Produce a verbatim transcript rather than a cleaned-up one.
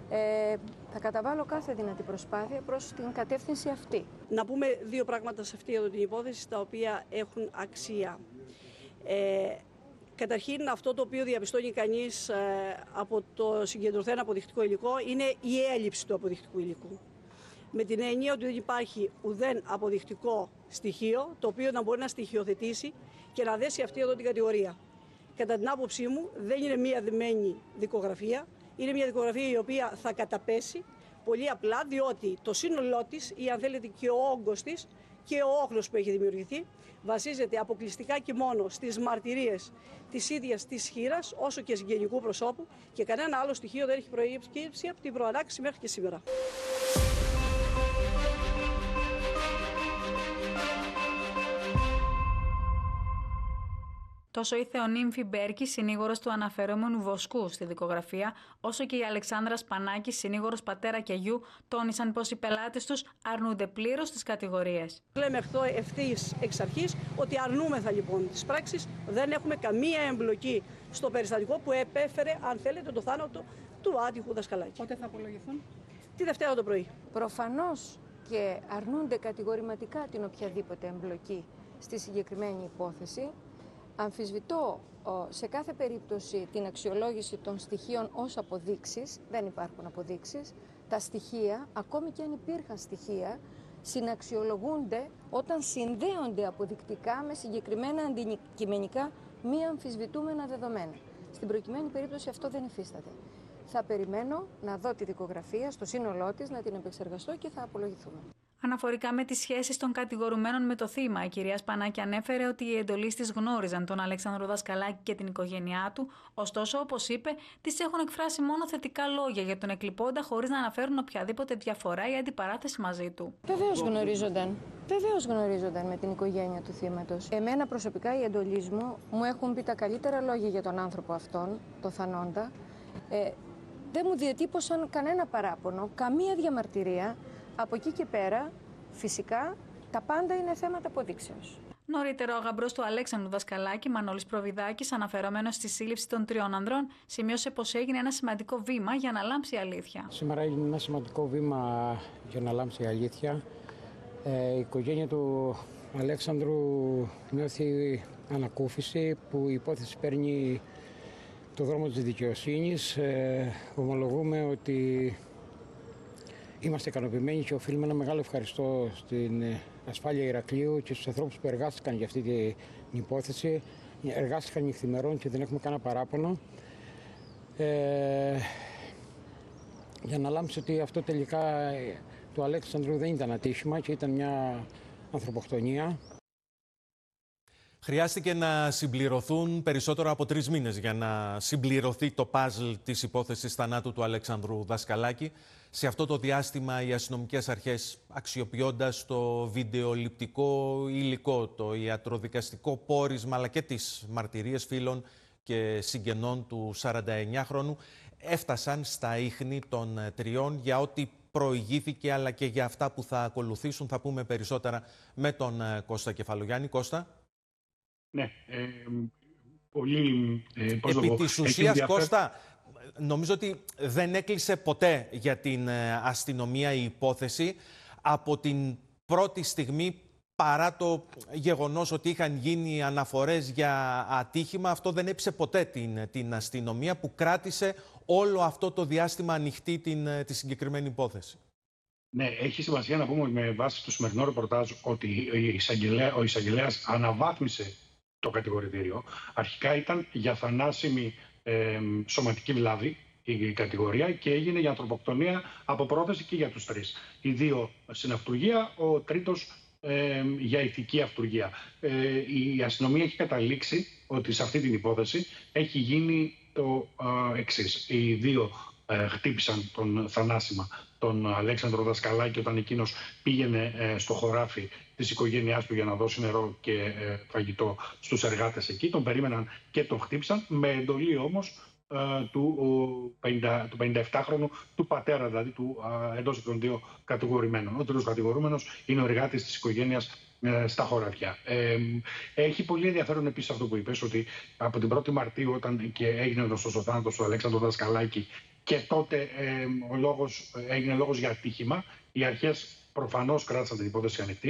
Ε, θα καταβάλω κάθε δυνατή προσπάθεια προς την κατεύθυνση αυτή. Να πούμε δύο πράγματα σε αυτή εδώ την υπόθεση, τα οποία έχουν αξία. Ε, καταρχήν, αυτό το οποίο διαπιστώνει κανείς ε, από το συγκεντρωθέν αποδεικτικό υλικό είναι η έλλειψη του αποδεικτικού υλικού. Με την έννοια ότι δεν υπάρχει ουδέν αποδεικτικό στοιχείο, το οποίο να μπορεί να στοιχειοθετήσει και να δέσει αυτή εδώ την κατηγορία. Κατά την άποψή μου, δεν είναι μία δεμένη δικογραφία. Είναι μια δικογραφία η οποία θα καταπέσει πολύ απλά, διότι το σύνολό της, ή αν θέλετε και ο όγκος της και ο όχλος που έχει δημιουργηθεί, βασίζεται αποκλειστικά και μόνο στις μαρτυρίες της ίδιας της χήρας, όσο και συγγενικού προσώπου, και κανένα άλλο στοιχείο δεν έχει προηγήσει από την προανάκριση μέχρι και σήμερα. Τόσο η Θεονύμφη Μπέρκη, συνήγορος του αναφερόμενου Βοσκού στη δικογραφία, όσο και η Αλεξάνδρα Σπανάκη, συνήγορος πατέρα και γιου, τόνισαν πως οι πελάτες τους αρνούνται πλήρως τις κατηγορίες. Λέμε αυτό ευθύς εξ αρχής ότι αρνούμεθα λοιπόν τις πράξεις, δεν έχουμε καμία εμπλοκή στο περιστατικό που επέφερε, αν θέλετε, το θάνατο του άτυχου δασκαλάκη. Πότε θα απολογηθούν? Τη Δευτέρα το πρωί. Προφανώς και αρνούνται κατηγορηματικά την οποιαδήποτε εμπλοκή στη συγκεκριμένη υπόθεση. Αμφισβητώ σε κάθε περίπτωση την αξιολόγηση των στοιχείων ως αποδείξεις. Δεν υπάρχουν αποδείξεις. Τα στοιχεία, ακόμη και αν υπήρχαν στοιχεία, συναξιολογούνται όταν συνδέονται αποδεικτικά με συγκεκριμένα αντικειμενικά μη αμφισβητούμενα δεδομένα. Στην προκειμένη περίπτωση αυτό δεν υφίσταται. Θα περιμένω να δω τη δικογραφία στο σύνολό της, να την επεξεργαστώ και θα απολογηθούμε. Αναφορικά με τις σχέσεις των κατηγορουμένων με το θύμα, η κυρία Σπανάκη ανέφερε ότι οι εντολείς της γνώριζαν τον Αλέξανδρο Δασκαλάκη και την οικογένειά του, ωστόσο, όπως είπε, τις έχουν εκφράσει μόνο θετικά λόγια για τον εκλειπώντα, χωρίς να αναφέρουν οποιαδήποτε διαφορά ή αντιπαράθεση μαζί του. Βεβαίως γνωρίζονταν. Βεβαίως γνωρίζονταν με την οικογένεια του θύματος. Εμένα προσωπικά οι εντολείς μου μου έχουν πει τα καλύτερα λόγια για τον άνθρωπο αυτόν, το θανόντα. Ε, δεν μου διατύπωσαν κανένα παράπονο, καμία διαμαρτυρία. Από εκεί και πέρα, φυσικά, τα πάντα είναι θέματα αποδείξεως. Νωρίτερα, ο γαμπρός του Αλέξανδρου Δασκαλάκη, Μανώλης Προβιδάκης, αναφερόμενος στη σύλληψη των τριών ανδρών, σημείωσε πως έγινε ένα σημαντικό βήμα για να λάμψει η αλήθεια. Σήμερα έγινε ένα σημαντικό βήμα για να λάμψει η αλήθεια. Ε, η οικογένεια του Αλέξανδρου νιώθει ανακούφιση που η υπόθεση παίρνει το δρόμο της δικαιοσύνης. Ε, ομολογούμε ότι είμαστε ικανοποιημένοι και οφείλουμε ένα μεγάλο ευχαριστώ στην ασφάλεια Ηρακλείου και στους ανθρώπους που εργάστηκαν για αυτή την υπόθεση. Εργάστηκαν νυχθημερών και δεν έχουμε κανένα παράπονο. Ε, για να λάμψει ότι αυτό τελικά του Αλέξανδρου δεν ήταν ατύχημα και ήταν μια ανθρωποκτονία. Χρειάστηκε να συμπληρωθούν περισσότερο από τρεις μήνες για να συμπληρωθεί το παζλ της υπόθεσης θανάτου του Αλεξανδρού Δασκαλάκη. Σε αυτό το διάστημα οι αστυνομικές αρχές, αξιοποιώντας το βιντεοληπτικό υλικό, το ιατροδικαστικό πόρισμα αλλά και τις μαρτυρίες φίλων και συγγενών του σαρανταεννιάχρονου, έφτασαν στα ίχνη των τριών για ό,τι προηγήθηκε αλλά και για αυτά που θα ακολουθήσουν. Θα πούμε περισσότερα με τον Κώστα Κεφαλογιάννη. Κώστα. Ναι, ε, πολύ... Ε, Επί της ουσίας, Κώστα, νομίζω ότι δεν έκλεισε ποτέ για την αστυνομία η υπόθεση από την πρώτη στιγμή, παρά το γεγονός ότι είχαν γίνει αναφορές για ατύχημα. Αυτό δεν έψε ποτέ την, την αστυνομία που κράτησε όλο αυτό το διάστημα ανοιχτή την, τη συγκεκριμένη υπόθεση. Ναι, έχει σημασία να πούμε με βάση το σημερινό ρεπορτάζ ότι ο εισαγγελέας αναβάθμισε το κατηγορητήριο. Αρχικά ήταν για θανάσιμη ε, σωματική βλάβη η κατηγορία και έγινε για ανθρωποκτονία από πρόθεση και για τους τρεις. Οι δύο στην αυτουργία, ο τρίτος ε, για ηθική αυτουργία. Ε, η αστυνομία έχει καταλήξει ότι σε αυτή την υπόθεση έχει γίνει το ε, εξής. Οι δύο ε, χτύπησαν τον θανάσιμα τον Αλέξανδρο Δασκαλάκη όταν εκείνος πήγαινε ε, στο χωράφι της οικογένειάς του για να δώσει νερό και ε, φαγητό στους εργάτες εκεί. Τον περίμεναν και τον χτύπησαν, με εντολή όμως ε, του, του πενηνταεπτάχρονου του πατέρα, δηλαδή του ε, εντός των δύο κατηγορουμένων. Ο τρίτος κατηγορούμενος είναι ο εργάτης της οικογένειας ε, στα χωράφια. Ε, έχει πολύ ενδιαφέρον επίσης αυτό που είπες, ότι από την πρώτη Μαρτίου, όταν και έγινε γνωστός ο θάνατος του Αλέξανδρου Δασκαλάκη, και τότε ε, ο λόγος, έγινε λόγος για ατύχημα. Οι αρχές προφανώς κράτησαν την υπόθεση ανοιχτή.